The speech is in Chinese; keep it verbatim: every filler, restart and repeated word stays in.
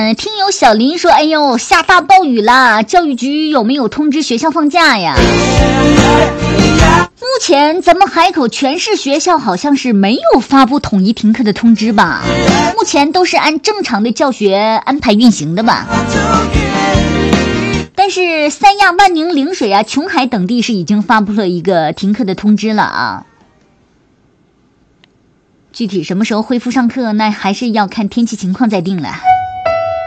看听友小林说，哎呦，下大暴雨啦，教育局有没有通知学校放假呀？目前咱们海口全市学校好像是没有发布统一停课的通知吧，目前都是按正常的教学安排运行的吧。但是三亚、万宁、陵水啊、琼海等地是已经发布了一个停课的通知了啊。具体什么时候恢复上课，那还是要看天气情况再定了。